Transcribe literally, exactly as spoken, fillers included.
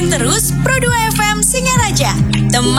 Dengerin terus Pro dua F M Singaraja, teman